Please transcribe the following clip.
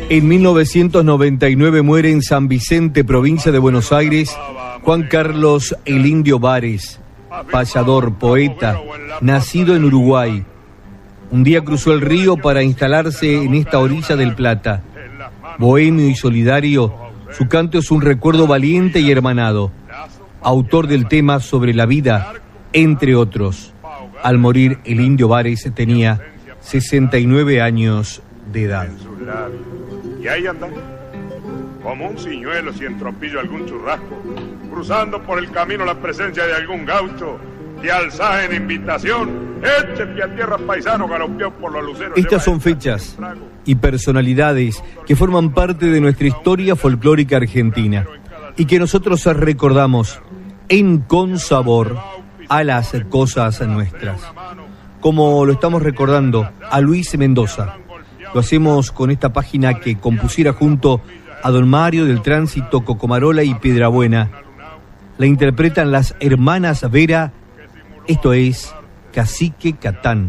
En 1999 muere en San Vicente, provincia de Buenos Aires, Juan Carlos el Indio Vares, payador, poeta, nacido en Uruguay. Un día cruzó el río para instalarse en esta orilla del Plata. Bohemio y solidario, su canto es un recuerdo valiente y hermanado. Autor del tema sobre la vida, entre otros. Al morir, el Indio Vares tenía 69 años de edad. Y ahí anda, como un ciñuelo sin tropillo algún churrasco, cruzando por el camino la presencia de algún gaucho, que alza en invitación, eche pie a tierra paisano, galopeó por los luceros. Estas son fechas y personalidades que forman parte de nuestra historia folclórica argentina y que nosotros recordamos en consabor a las cosas nuestras, como lo estamos recordando a Luis Mendoza. Lo hacemos con esta página que compusiera junto a Don Mario del Tránsito, Cocomarola y Piedrabuena. La interpretan las hermanas Vera, esto es Cacique Catán.